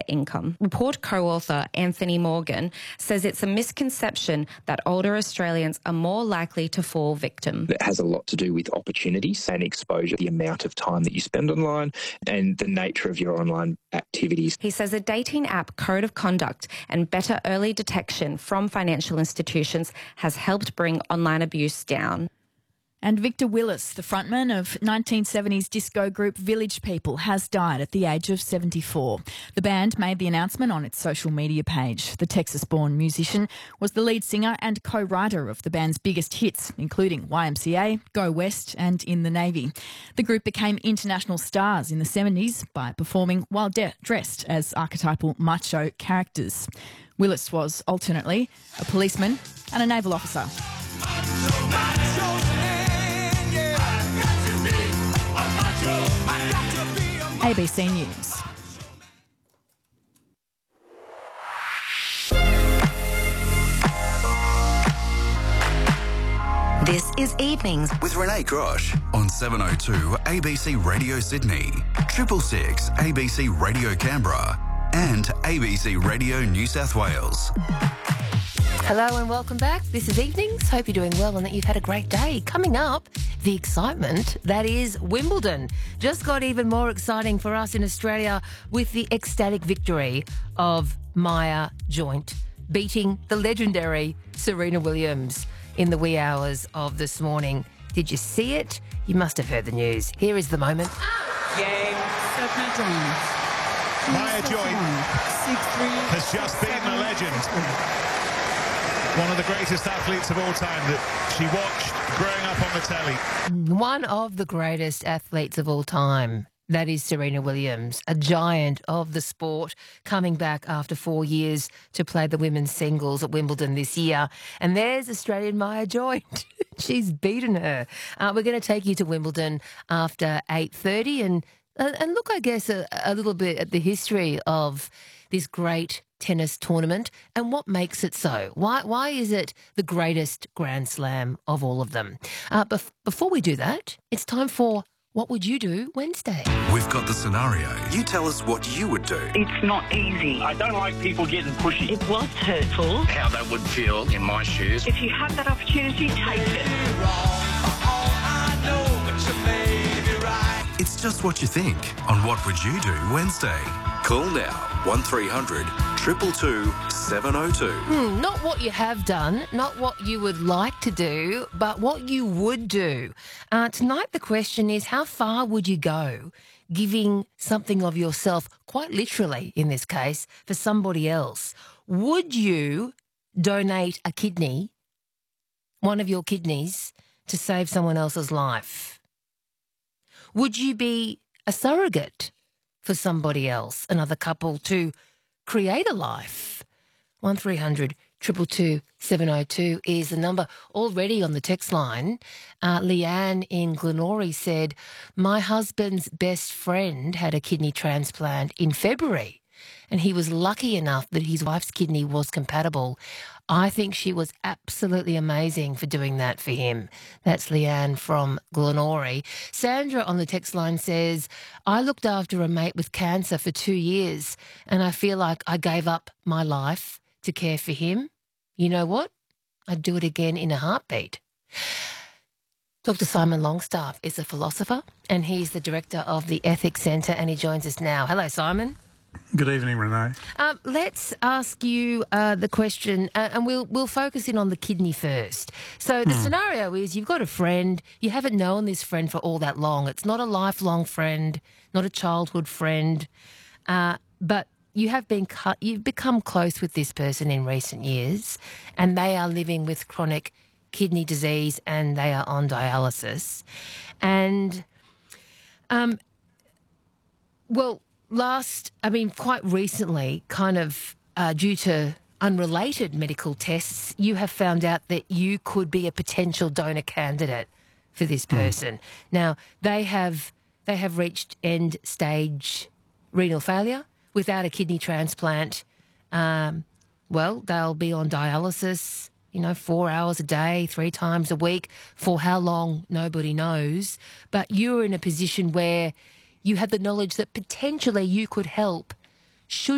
income. Report co-author Anthony Morgan says it's a misconception that older Australians are more likely to fall victim. It has a lot to do with opportunities and exposure, the amount of time that you spend online and the nature of your online activities. He says a dating app code of conduct and better early detection from financial institutions has helped bring online abuse down. And Victor Willis, the frontman of 1970s disco group Village People, has died at the age of 74. The band made the announcement on its social media page. The Texas-born musician was the lead singer and co-writer of the band's biggest hits, including YMCA, Go West and In the Navy. The group became international stars in the 70s by performing while dressed as archetypal macho characters. Willis was alternately a policeman and a naval officer. ABC News. This is Evenings with Renee Grosh on 702 ABC Radio Sydney, 666 ABC Radio Canberra and ABC Radio New South Wales. Hello and welcome back. This is Evenings. Hope you're doing well and that you've had a great day. Coming up, the excitement that is Wimbledon. Just got even more exciting for us in Australia with the ecstatic victory of Maya Joint, beating the legendary Serena Williams in the wee hours of this morning. Did you see it? You must have heard the news. Here is the moment. Game. Maya Joint has just beaten a legend. One of the greatest athletes of all time that she watched growing up on the telly. One of the greatest athletes of all time. That is Serena Williams, a giant of the sport, coming back after 4 years to play the women's singles at Wimbledon this year. And there's Australian Maya Joint. She's beaten her. We're going to take you to Wimbledon after 8:30 and look, I guess, a little bit at the history of this great tennis tournament and what makes it so. Why is it the greatest Grand Slam of all of them? Before we do that, it's time for What Would You Do Wednesday? We've got the scenario. You tell us what you would do. It's not easy. I don't like people getting pushy. It was hurtful. How that would feel in my shoes. If you have that opportunity, take it. It's just what you think on What Would You Do Wednesday. Call now 1300 222 702. Not what you have done, not what you would like to do, but what you would do. Tonight the question is, how far would you go giving something of yourself, quite literally in this case, for somebody else? Would you donate a kidney, one of your kidneys, to save someone else's life? Would you be a surrogate for somebody else, another couple, to create a life? 1300 222 702 is the number. Already on the text line, Leanne in Glenorrey said, my husband's best friend had a kidney transplant in February and he was lucky enough that his wife's kidney was compatible. I think she was absolutely amazing for doing that for him. That's Leanne from Glenorrey. Sandra on the text line says, I looked after a mate with cancer for 2 years and I feel like I gave up my life to care for him. You know what? I'd do it again in a heartbeat. Dr. Simon Longstaff is a philosopher and he's the director of the Ethics Centre and he joins us now. Hello, Simon. Good evening, Renee. Let's ask you the question, and we'll focus in on the kidney first. So the scenario is you've got a friend, you haven't known this friend for all that long. It's not a lifelong friend, not a childhood friend, but you've become close with this person in recent years, and they are living with chronic kidney disease and they are on dialysis. And, quite recently, due to unrelated medical tests, you have found out that you could be a potential donor candidate for this person. Now, they have reached end-stage renal failure without a kidney transplant. They'll be on dialysis, 4 hours a day, 3 times a week. For how long, nobody knows. But you're in a position where you have the knowledge that potentially you could help should